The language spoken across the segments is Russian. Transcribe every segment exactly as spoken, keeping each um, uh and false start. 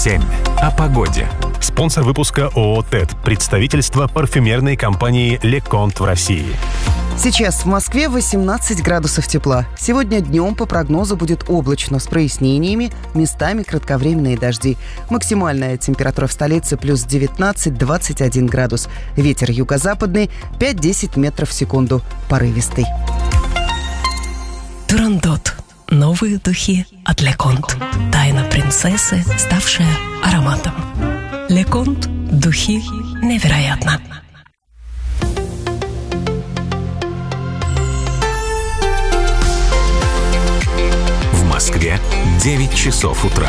семь. О погоде. Спонсор выпуска ООО «ТЭД», представительство парфюмерной компании «Леконт» в России. Сейчас в Москве восемнадцать градусов тепла. Сегодня днем по прогнозу будет облачно с прояснениями, местами кратковременные дожди. Максимальная температура в столице плюс девятнадцать - двадцать один градус. Ветер юго-западный пять-десять метров в секунду. Порывистый. Турандот. Новые духи от Леконт. Тайна принцессы, ставшая ароматом. Леконт. Духи невероятно. В Москве девять часов утра.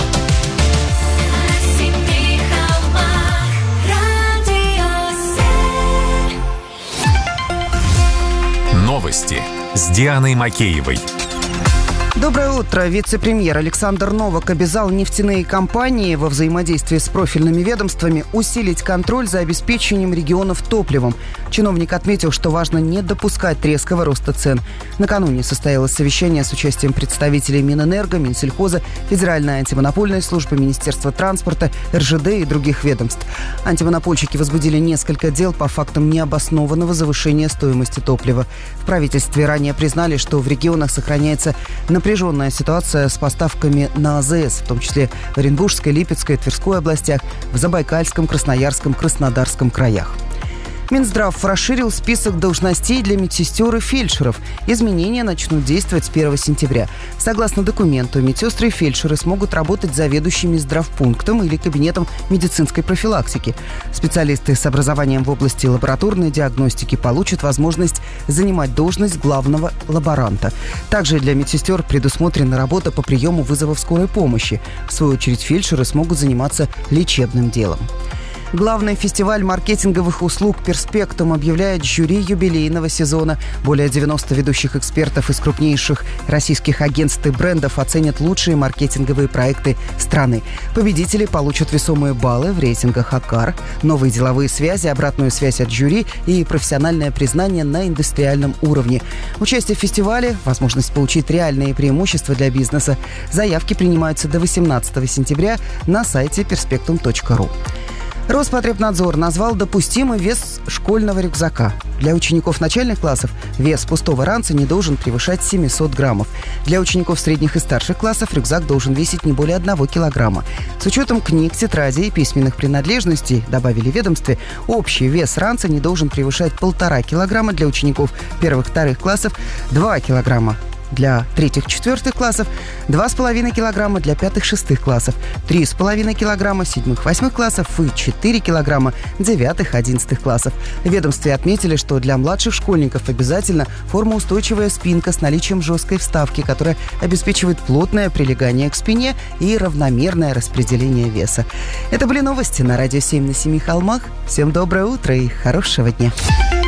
Новости с Дианой Макеевой. Доброе утро. Вице-премьер Александр Новак обязал нефтяные компании во взаимодействии с профильными ведомствами усилить контроль за обеспечением регионов топливом. Чиновник отметил, что важно не допускать резкого роста цен. Накануне состоялось совещание с участием представителей Минэнерго, Минсельхоза, Федеральной антимонопольной службы, Министерства транспорта, эр жэ дэ и других ведомств. Антимонопольщики возбудили несколько дел по фактам необоснованного завышения стоимости топлива. В правительстве ранее признали, что в регионах сохраняется напряженная ситуация с поставками на а зэ эс, в том числе в Оренбургской, Липецкой, Тверской областях, в Забайкальском, Красноярском, Краснодарском краях. Минздрав расширил список должностей для медсестер и фельдшеров. Изменения начнут действовать с первого сентября. Согласно документу, медсестры и фельдшеры смогут работать заведующими здравпунктом или кабинетом медицинской профилактики. Специалисты с образованием в области лабораторной диагностики получат возможность занимать должность главного лаборанта. Также для медсестер предусмотрена работа по приему вызовов скорой помощи. В свою очередь, фельдшеры смогут заниматься лечебным делом. Главный фестиваль маркетинговых услуг «Перспектум» объявляет жюри юбилейного сезона. Более девяноста ведущих экспертов из крупнейших российских агентств и брендов оценят лучшие маркетинговые проекты страны. Победители получат весомые баллы в рейтингах АКАР, новые деловые связи, обратную связь от жюри и профессиональное признание на индустриальном уровне. Участие в фестивале – возможность получить реальные преимущества для бизнеса. Заявки принимаются до восемнадцатого сентября на сайте перспектум точка ру. Роспотребнадзор назвал допустимый вес школьного рюкзака. Для учеников начальных классов вес пустого ранца не должен превышать семьсот граммов. Для учеников средних и старших классов рюкзак должен весить не более одного килограмма. С учетом книг, тетрадей и письменных принадлежностей, добавили в ведомстве, общий вес ранца не должен превышать полтора килограмма для учеников первых-вторых классов, два килограмма для третьих-четвертых классов, два с половиной килограмма для пятых-шестых классов, три с половиной килограмма седьмых-восьмых классов и четыре килограмма девятых-одиннадцатых классов. В ведомстве отметили, что для младших школьников обязательно формоустойчивая спинка с наличием жесткой вставки, которая обеспечивает плотное прилегание к спине и равномерное распределение веса. Это были новости на радио семь на семи холмах. Всем доброе утро и хорошего дня.